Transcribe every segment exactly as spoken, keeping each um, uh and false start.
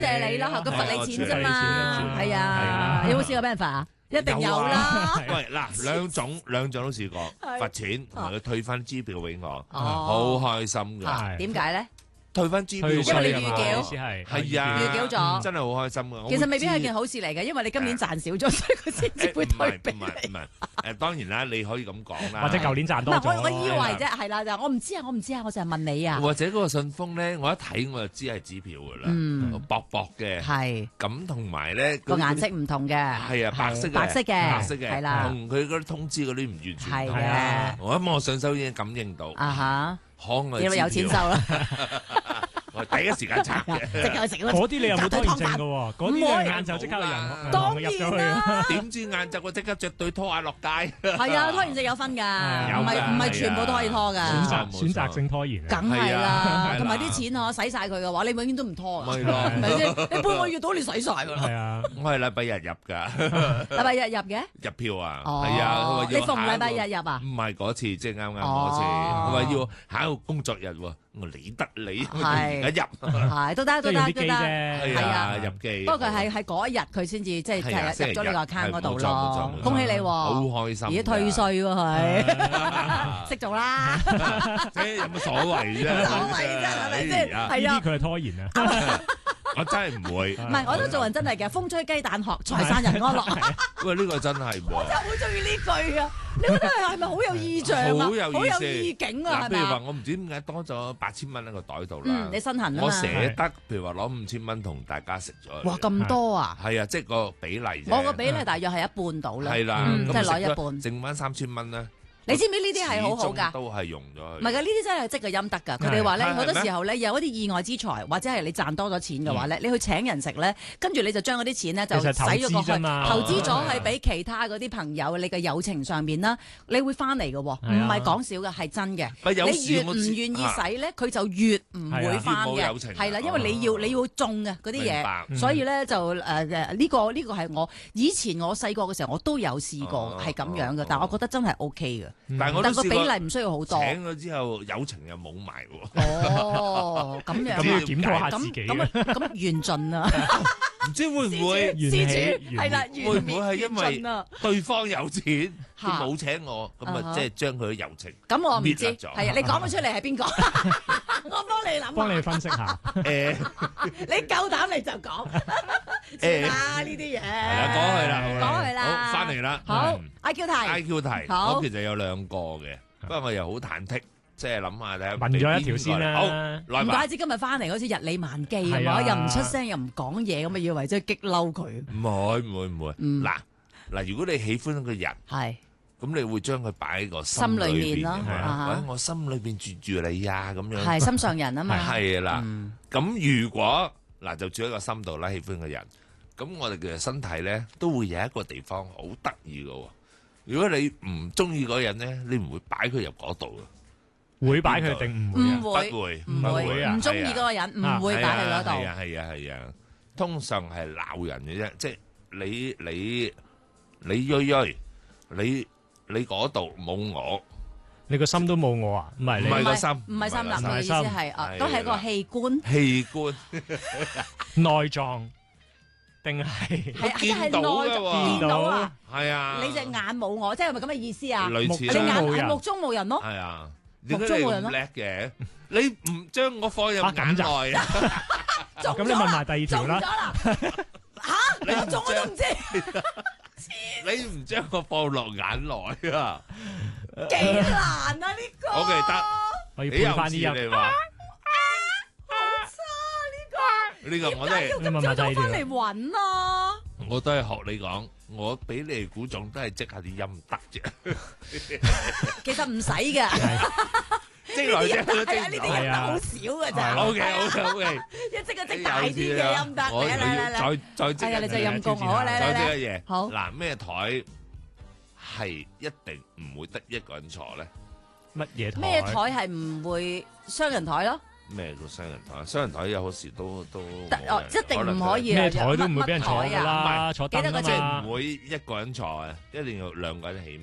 謝你啦，佢罰你錢啫嘛，係啊，有冇試過俾人罰啊？一定有啦。 喂，嗱，兩種兩種都試過，罰錢同埋佢退翻支票俾我，好開心噶。 點解咧？ 退翻支票， 因為你預繳係係啊， 預繳咗， 真係好開心噶。 其實未必係件好事嚟嘅，因為你今年賺少咗，所以佢先至會退俾你。 唔係唔係，誒當然啦，你可以咁講啦。 或者舊年賺多咗。 我我以為啫，係啦，就我唔知啊，我唔知啊，我就係問你啊。 或者嗰個信封咧，我一睇我就知係支票噶啦，薄薄嘅。係。咁同埋咧個顏色唔同嘅。係啊，白色嘅。 白色嘅。白色嘅。 係啦。 同佢嗰啲通知嗰啲唔完全。 係嘅。 我一望上手已經感應到。 啊哈。 可愛。 你咪有錢收啦。 我第一時間拆嘅， 即刻食嗰啲你又冇拖延症嘅喎，嗰啲你晏晝即刻有人當入咗去。 點知晏晝我即刻着對拖鞋落街？ 係啊，拖延症有分㗎，唔係唔係全部都可以拖㗎。 選擇選擇性拖延， 梗係啦，同埋啲錢我使晒佢嘅話，你永遠都唔拖啊。係咯，係咪先？你半個月到你使晒㗎啦。 係啊， 我係禮拜日入㗎。 禮拜日入嘅？ 入票啊， 係啊， 你逢禮拜日入啊？ 唔係嗰次，即係啱啱嗰次，佢話要下一個工作日喎。我理得你，而家入係都得都得都得， 係啊入機。 不過佢係喺嗰一日佢先至即係入咗呢個 account 嗰度咯。恭喜你， 好開心。 而家退稅喎佢，識做啦。 即係有乜所謂啫？ 所謂啫，係咪先？係啊， 呢啲佢係拖延啊。 我真係唔會。 唔係，我都做人真係嘅，風吹雞蛋殼，財散人安樂。 喂，呢個真係喎。 我真係好中意呢句啊！你覺得係咪好有意象啊？ 好有意思， 意境啊，係咪？譬如話，我唔知點解多咗八千蚊喺個袋度啦。 你身痕啊嘛。 我捨得，譬如話攞五千蚊同大家食咗。 哇，咁多啊！ 係啊，即係個比例。 我個比例大約係一半到啦。 係啦， 即係攞一半， 剩翻三千蚊咧。 你知唔知呢啲係好好㗎？ 都係用咗。 唔係㗎，呢啲真係積個陰德㗎。佢哋話咧，好多時候咧有一啲意外之財，或者係你賺多咗錢嘅話咧，你去請人食咧，跟住你就將嗰啲錢咧就使咗過去，投資咗係俾其他嗰啲朋友，你嘅友情上邊啦，你會翻嚟嘅喎，唔係講笑嘅，係真嘅。你越唔願意使咧，佢就越唔會翻嘅。係啦，因為你要你要種嘅嗰啲嘢，所以咧就誒誒呢個呢個係我以前我細個嘅時候我都有試過係咁樣嘅，但係我覺得真係 O K 嘅。 但係我但個比例唔需要好多， 請咗之後友情又冇埋喎。 哦，咁樣咁要檢討下自己。 咁咁緣盡啊！ 唔知會唔會事主係啦， 會唔會係因為對方有錢，佢冇請我，咁啊即係將佢嘅友情咁我唔知， 係啊，你講咗出嚟係邊個？我幫你諗， 幫你分析下。 誒， 你夠膽你就講。誒，呢啲嘢係啦，講去啦， 講去啦， 好翻嚟啦。 好 I Q 題 ，I Q 題，我其實有兩個嘅，不過我又好忐忑，即係諗下睇。 問咗一條先啦。 好， 唔怪之今日翻嚟好似日理萬機咁啊，又唔出聲又唔講嘢咁啊，以為真係激嬲佢。 唔會唔會唔會。嗱嗱，如果你喜歡一個人， 係。 咁你會將佢擺喺個心裏面咯， 或者我心裏邊住住你啊咁樣。 係心上人啊嘛。 係啦，咁如果嗱就住喺個心度啦，喜歡嘅人，咁我哋嘅身體咧都會有一個地方好得意嘅。如果你唔中意嗰人咧，你唔會擺佢入嗰度嘅。 會擺佢定唔會？ 唔會， 不會， 唔會啊！唔中意嗰個人唔會擺喺嗰度。 係啊係啊係啊，通常係鬧人嘅啫，即係你你你銳銳你。你嗰度冇我， 你個心都冇我啊？唔係唔係個心， 唔係心男嘅意思係啊，都係個器官。 器官內臟定係係見到嘅喎， 見到啊， 係啊。 你隻眼冇我，即係咪咁嘅意思啊？ 類似你眼係目中無人咯。 係啊， 目中無人咯。 叻嘅，你唔將我放入眼內啊？ 咁你問埋第二條啦。 嚇！你中我都唔知。 你唔將我放落眼內啊？ 幾難啊呢個！ 我記得， 我要配翻啲音。 你話好差呢個？ 呢個我都係。 你問埋第二條。翻嚟揾啊！ 我都係學你講，我俾你估中都係即下啲音得啫。 其實唔使㗎。 即來啫， 係啊！呢啲音得好少㗎咋。 O K O K O K， 一積一積大啲嘅音得。 我嚟嚟嚟， 再再積。 係啊！你再陰功好啊！嚟嚟嚟， 再積一嘢。 好。 嗱，咩台係一定唔會得一個人坐咧？ 乜嘢台？ 咩台係唔會雙人台咯？ 咩叫雙人台？雙人台有好時都都哦，一定唔可以。 咩台都唔會俾人坐㗎啦，坐凳啊嘛。 即係唔會一個人坐啊，一定要兩個人起碼。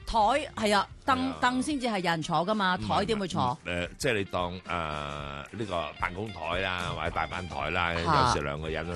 台係啊，凳凳先至係有人坐噶嘛，台點會坐？ 誒，即係你當誒呢個辦公台啦，或者大班台啦，有時兩個人